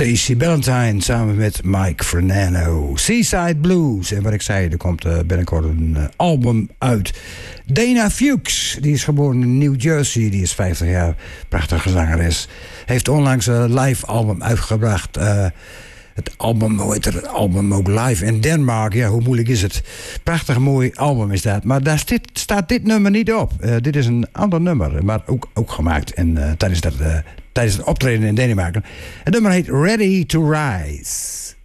Stacey Valentine samen met Mike Fernando. Seaside Blues. En wat ik zei, er komt binnenkort een album uit. Dana Fuchs, die is geboren in New Jersey. Die is 50 jaar, prachtige zangeres. Heeft onlangs een live album uitgebracht. Het album, hoe heet het album ook, Live in Denmark. Ja, hoe moeilijk is het? Prachtig mooi album is dat. Maar daar staat dit nummer niet op. Dit is een ander nummer, maar ook gemaakt tijdens het optreden in Denemarken. Het nummer heet Ready to Rise.